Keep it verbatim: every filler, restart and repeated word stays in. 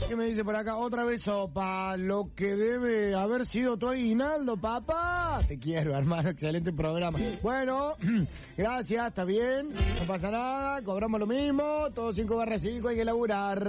¿Qué me dice por acá? Otra vez sopa, lo que debe haber sido tu aguinaldo, papá. Te quiero, hermano, excelente programa. Bueno, gracias, está bien, no pasa nada, cobramos lo mismo, todos cinco barra cinco, hay que laburar.